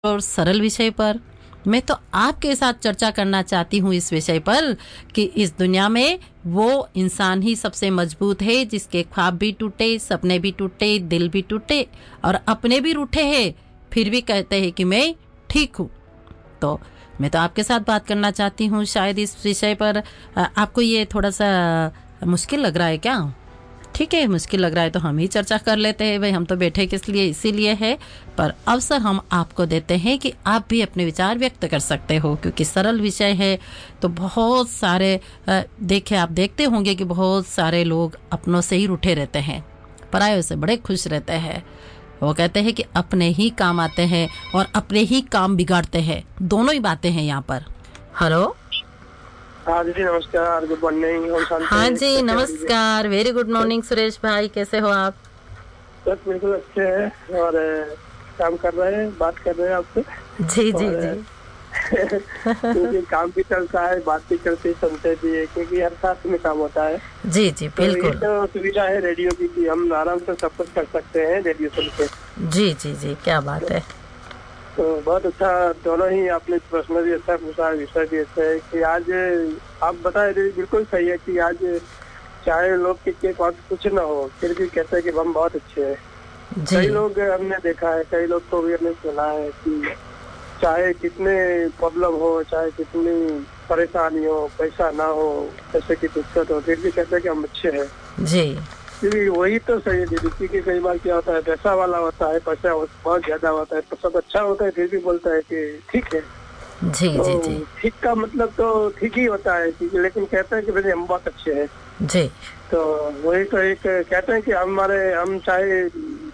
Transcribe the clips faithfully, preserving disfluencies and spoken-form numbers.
और सरल विषय पर मैं तो आपके साथ चर्चा करना चाहती हूँ इस विषय पर कि इस दुनिया में वो इंसान ही सबसे मजबूत है जिसके ख्वाब भी टूटे, सपने भी टूटे, दिल भी टूटे और अपने भी रूठे हैं, फिर भी कहते हैं कि मैं ठीक हूँ। तो मैं तो आपके साथ बात करना चाहती हूँ शायद इस विषय पर। आपको ये थोड़ा सा मुश्किल लग रहा है क्या? ठीक है, मुश्किल लग रहा है तो हम ही चर्चा कर लेते हैं। भाई हम तो बैठे किस लिए, इसीलिए है, पर अवसर हम आपको देते हैं कि आप भी अपने विचार व्यक्त कर सकते हो, क्योंकि सरल विषय है। तो बहुत सारे देखे आप देखते होंगे कि बहुत सारे लोग अपनों से ही रूठे रहते हैं, परायों से बड़े खुश रहते हैं। वो कहते हैं कि अपने ही काम आते हैं और अपने ही काम बिगाड़ते हैं, दोनों ही बातें हैं यहाँ पर। हेलो, हाँ जी नमस्कार, गुड मॉर्निंग। हाँ जी नमस्कार, वेरी गुड मॉर्निंग सुरेश भाई, कैसे हो आप? बस बिल्कुल अच्छे हैं और काम कर रहे हैं, बात कर रहे हैं आपसे। जी जी जी क्योंकि काम भी चलता है, बात भी चलती, सुनते भी है, क्योंकि हर साथ में काम होता है। जी जी बिल्कुल। तो सुविधा है रेडियो की कि हम आराम से सब कुछ कर सकते हैं रेडियो सुन के। जी जी जी क्या बात है। तो बहुत अच्छा, दोनों ही आपने प्रश्न भी अच्छा पूछा, विषय भी अच्छा है कि आज आप बताए बिल्कुल सही है कि आज चाहे लोग के पास कुछ ना हो फिर भी कहते हैं कि हम बहुत अच्छे हैं। कई लोग हमने देखा है, कई लोग को भी हमने सुना है कि चाहे कितने प्रॉब्लम हो, चाहे कितनी परेशानी हो, पैसा ना हो, पैसे की दिक्कत हो, फिर भी कहते हैं कि हम अच्छे हैं। जी वही तो सही है दीदी, क्योंकि कई बार क्या होता है, पैसा वाला होता है, पैसा बहुत ज्यादा होता है तो सब अच्छा होता है, फिर भी बोलता है कि ठीक है। जी तो जी जी ठीक का मतलब तो ठीक ही होता है, लेकिन कहते हैं कि भाई हम बहुत अच्छे हैं। जी तो वही तो एक कहते हैं कि हमारे हम चाहे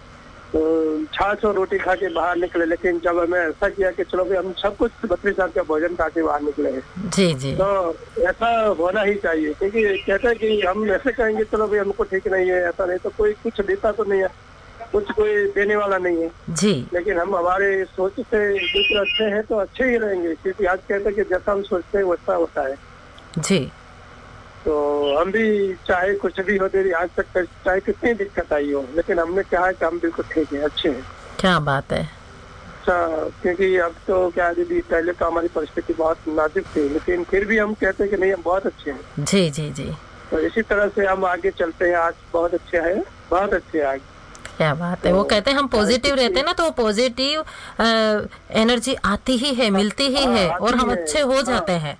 छाछ और रोटी खा के बाहर निकले, लेकिन जब हमें ऐसा किया कि चलो भाई हम सब कुछ बत्तीस साल का भोजन खा के बाहर निकले हैं। जी जी तो ऐसा होना ही चाहिए, क्योंकि कहते हैं कि हम ऐसे कहेंगे चलो भाई हमको ठीक नहीं है, ऐसा नहीं, तो कोई कुछ देता तो नहीं है, कुछ कोई देने वाला नहीं है जी। लेकिन हम हमारे सोच से बिल्कुल अच्छे हैं तो अच्छे ही रहेंगे, क्योंकि आज कहते हैं कि जैसा हम सोचते हैं वैसा होता है। जी तो हम भी चाहे कुछ भी हो, तेरी आज तक चाहे कितनी दिक्कत आई हो, लेकिन हमने कहा कि हम बिल्कुल ठीक है, अच्छे हैं। क्या बात है। अच्छा, क्योंकि अब तो क्या दीदी, पहले तो हमारी परिस्थिति बहुत नाजुक थी, लेकिन फिर भी हम कहते हैं कि नहीं हम बहुत अच्छे हैं। जी जी जी तो इसी तरह से हम आगे चलते हैं, आज बहुत अच्छे हैं, बहुत अच्छे हैं आज। क्या बात है। वो कहते हैं हम पॉजिटिव रहते हैं ना, तो पॉजिटिव एनर्जी आती ही है, मिलती ही है और हम अच्छे हो जाते हैं।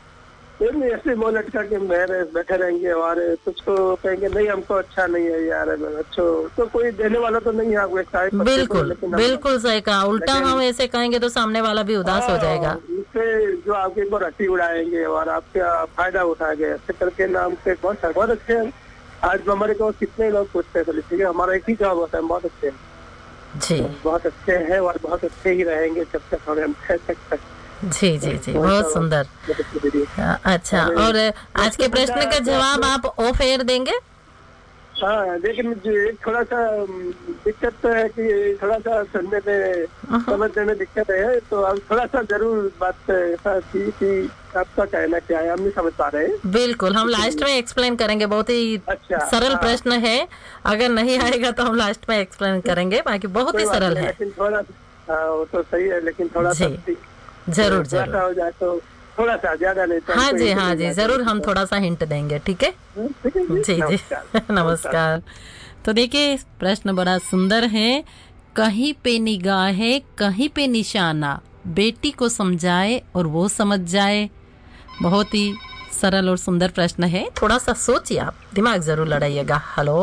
ऐसे मुँह लटका के बैठे रहेंगे और कुछ को कहेंगे नहीं हमको अच्छा नहीं है यार, अच्छा तो कोई देने वाला तो नहीं है। बिल्कुल बिल्कुल सही कहा, उल्टा हम ऐसे कहेंगे तो सामने वाला भी उदास हो जाएगा। इससे जो आपके ऊपर हंसी उड़ाएंगे और आपका फायदा उठाएंगे, ऐसे करके ना हमसे बहुत बहुत अच्छे हैं। आज हमारे को कितने लोग पूछते हैं, ठीक है हमारा एक ही जवाब होता है, बहुत अच्छे हैं जी, बहुत अच्छे हैं और बहुत अच्छे ही रहेंगे जब तक हमें तक। जी जी जी बहुत सुंदर। अच्छा, और आज के प्रश्न का जवाब आप ऑफ एयर देंगे? हाँ, लेकिन एक थोड़ा सा दिक्कत तो है कि थोड़ा सा सुनने में समझने में दिक्कत है, तो हम थोड़ा सा जरूर बात ऐसा थी कि आपका कहना क्या है, हम नहीं समझ पा रहे हैं। बिल्कुल, हम लास्ट में एक्सप्लेन करेंगे, बहुत ही अच्छा, सरल प्रश्न है, अगर नहीं आएगा तो हम लास्ट में एक्सप्लेन करेंगे, बाकी बहुत ही सरल है। लेकिन थोड़ा वो तो सही है, लेकिन थोड़ा सा जरूर जरूर हो जाए तो थोड़ा सा ज्यादा नहीं तो। हाँ जी हाँ जी जरूर, हम थोड़ा सा हिंट देंगे, ठीक है जी जी नमस्कार। तो देखिए प्रश्न बड़ा सुंदर है। कहीं पे निगाह है कहीं पे निशाना, बेटी को समझाए और वो समझ जाए। बहुत ही सरल और सुंदर प्रश्न है, थोड़ा सा सोचिए आप, दिमाग जरूर लड़ाइएगा। हेलो,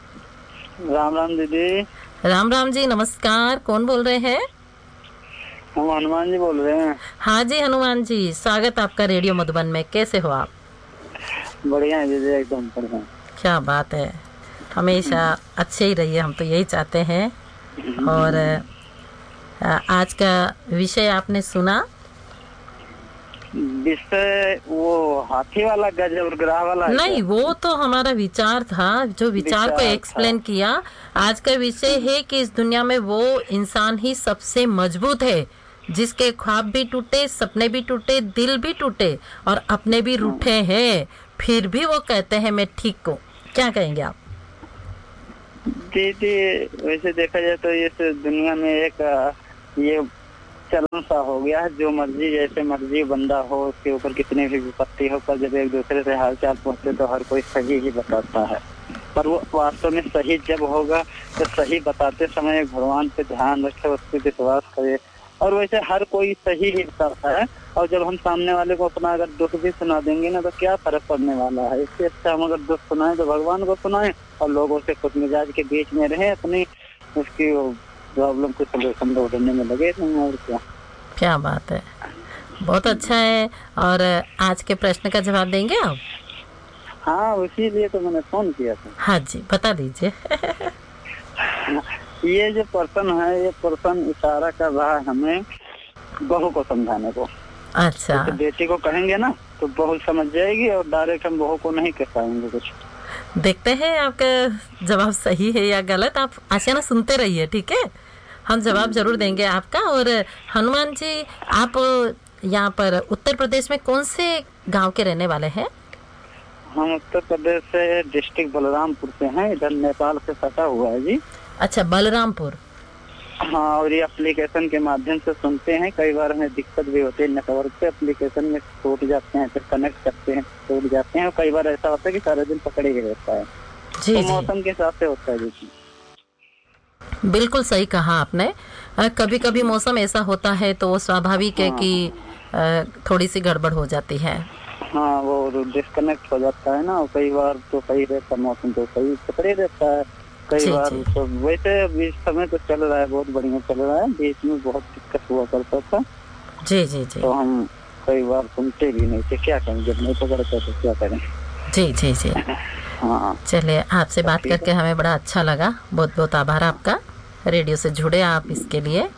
राम राम दीदी। राम राम जी नमस्कार, कौन बोल रहे हैं? हम हनुमान जी बोल रहे हैं। हाँ जी हनुमान जी, स्वागत आपका रेडियो मधुबन में, कैसे हो आप? बढ़िया है दीदी, एकदम बढ़िया। क्या बात है, हमेशा अच्छे ही रहिए, हम तो यही चाहते हैं। और आज का विषय आपने सुना? विषय वो हाथी वाला गजब ग्रह वाला नहीं, वो तो हमारा विचार था, जो विचार, विचार को एक्सप्लेन किया। आज का विषय है कि इस दुनिया में वो इंसान ही सबसे मजबूत है जिसके ख्वाब भी टूटे, सपने भी टूटे, दिल भी टूटे और अपने भी रूठे हैं, फिर भी वो कहते हैं मैं ठीक हूँ। क्या कहेंगे आप? दीदी वैसे देखा जाए तो इस दुनिया में एक ये चलन सा हो गया है, जो मर्जी जैसे मर्जी बंदा हो, उसके ऊपर कितनी भी विपत्ति हो, पर जब एक दूसरे से हालचाल पूछते तो हर कोई सही ही बताता है। पर वो वास्तव में सही जब होगा तो सही बताते समय भगवान पे ध्यान रखे, उस पर विश्वास करे, और वैसे हर कोई सही ही बताता है। और जब हम सामने वाले को अपना अगर दुख भी सुना देंगे ना तो क्या फर्क पड़ने वाला है। इससे अच्छा हम अगर दुख सुनाए तो भगवान को सुनाएं और लोगों से खुद मिजाज के बीच में रहे, अपनी उसकी प्रॉब्लम को सोल्यूशन ढूंढने में लगे नहीं, और क्या। क्या बात है, बहुत अच्छा है। और आज के प्रश्न का जवाब देंगे आप? हाँ, उसी लिए तो मैंने फोन किया था। हाँ जी, बता दीजिए। ये जो पर्सन है, ये पर्सन इशारा कर रहा है हमें बहू को समझाने को। अच्छा, तो बेटी को कहेंगे ना तो बहू समझ जाएगी, और डायरेक्ट हम बहू को नहीं कह पाएंगे कुछ। देखते हैं आपका जवाब सही है या गलत। आप आशियाना सुनते रहिए, ठीक है? हम जवाब जरूर देंगे आपका। और हनुमान जी, आप यहाँ पर उत्तर प्रदेश में कौन से गांव के रहने वाले हैं? हम उत्तर प्रदेश से डिस्ट्रिक्ट बलरामपुर से हैं, इधर नेपाल से सटा हुआ है जी। अच्छा, बलरामपुर। हाँ, और ये एप्लीकेशन के माध्यम से सुनते हैं। कई बार हमें दिक्कत भी होती है, नेटवर्क पे एप्लीकेशन में टूट जाते हैं, फिर कनेक्ट करते हैं टूट जाते हैं, और कई बार ऐसा होता है कि सारा दिन पकड़े ही रहता है। जी, तो जी। मौसम के हिसाब से होता है जी। बिल्कुल सही कहा आपने। कभी कभी मौसम ऐसा होता है तो वो स्वाभाविक है कि अ, थोड़ी सी गड़बड़ हो जाती है। हाँ, वो डिस्कनेक्ट हो जाता है ना, और कई बार तो सही रहता है मौसम, तो सही पकड़े रहता है। कई जी, बार जी। तो वैसे इस समय तो चल रहा है, बहुत बढ़िया चल रहा है। बीच में बहुत दिक्कत हुआ करता था, जी जी जी तो हम कई बार सुनते भी नहीं थे। क्या करें, जब नहीं पकड़ता तो क्या करें। जी जी जी हाँ, चलिए, आपसे बात ठीक है। करके हमें बड़ा अच्छा लगा। बहुत बहुत आभार आपका, रेडियो से जुड़े आप इसके लिए।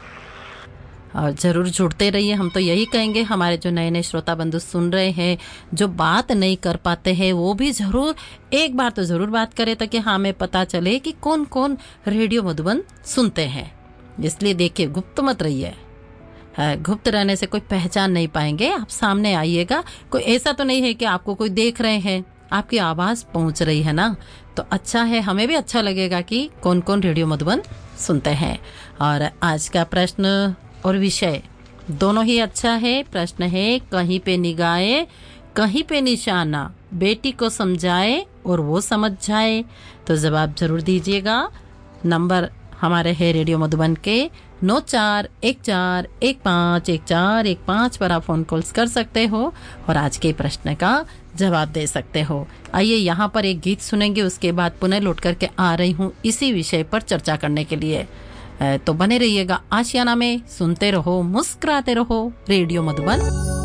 और ज़रूर जुड़ते रहिए, हम तो यही कहेंगे। हमारे जो नए नए श्रोता बंधु सुन रहे हैं, जो बात नहीं कर पाते हैं, वो भी ज़रूर एक बार तो ज़रूर बात करें, ताकि हमें पता चले कि कौन कौन रेडियो मधुबन सुनते हैं। इसलिए देखिए, गुप्त मत रहिए। है, गुप्त रहने से कोई पहचान नहीं पाएंगे। आप सामने आइएगा। कोई ऐसा तो नहीं है कि आपको कोई देख रहे हैं, आपकी आवाज़ पहुंच रही है ना, तो अच्छा है, हमें भी अच्छा लगेगा कि कौन कौन रेडियो मधुबन सुनते हैं। और आज का प्रश्न और विषय दोनों ही अच्छा है। प्रश्न है, कहीं पे निगाहे कहीं पे निशाना, बेटी को समझाए और वो समझ जाए। तो जवाब जरूर दीजिएगा। नंबर हमारे है रेडियो मधुबन के नौ चार एक चार एक पाँच एक चार एक पाँच पर आप फोन कॉल्स कर सकते हो और आज के प्रश्न का जवाब दे सकते हो। आइए यहाँ पर एक गीत सुनेंगे, उसके बाद पुनः लौट करके आ रही हूँ इसी विषय पर चर्चा करने के लिए। तो बने रहिएगा आशियाना में, सुनते रहो, मुस्कुराते रहो, रेडियो मधुबन।